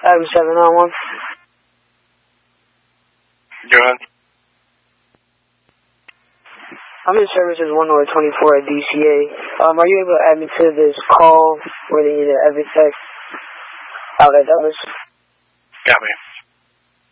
Item 791. Go ahead. I'm in services 1 North 24 at DCA. Are you able to add me to this call where they need an Evertech outlet Douglas? Got me.